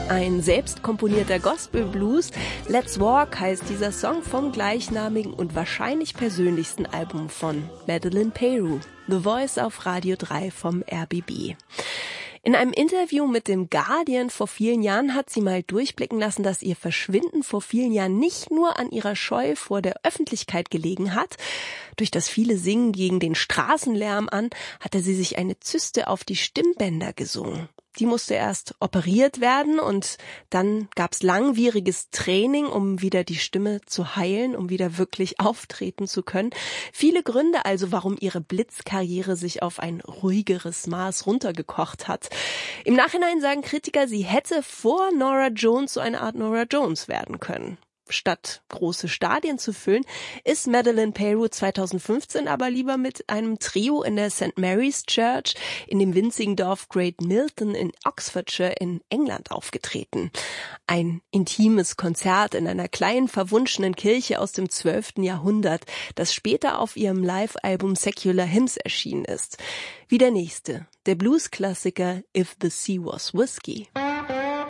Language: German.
Ein selbst komponierter Gospel-Blues. Let's Walk heißt dieser Song vom gleichnamigen und wahrscheinlich persönlichsten Album von Madeleine Peyroux. The Voice auf Radio 3 vom RBB. In einem Interview mit dem Guardian vor vielen Jahren hat sie mal durchblicken lassen, dass ihr Verschwinden vor vielen Jahren nicht nur an ihrer Scheu vor der Öffentlichkeit gelegen hat. Durch das viele Singen gegen den Straßenlärm an, hatte sie sich eine Zyste auf die Stimmbänder gesungen. Die musste erst operiert werden und dann gab's langwieriges Training, um wieder die Stimme zu heilen, um wieder wirklich auftreten zu können. Viele Gründe also, warum ihre Blitzkarriere sich auf ein ruhigeres Maß runtergekocht hat. Im Nachhinein sagen Kritiker, sie hätte vor Norah Jones so eine Art Norah Jones werden können. Statt große Stadien zu füllen, ist Madeleine Peyroux 2015 aber lieber mit einem Trio in der St. Mary's Church in dem winzigen Dorf Great Milton in Oxfordshire in England aufgetreten. Ein intimes Konzert in einer kleinen verwunschenen Kirche aus dem 12. Jahrhundert, das später auf ihrem Live-Album Secular Hymns erschienen ist. Wie der nächste, der Blues-Klassiker If the Sea Was Whiskey.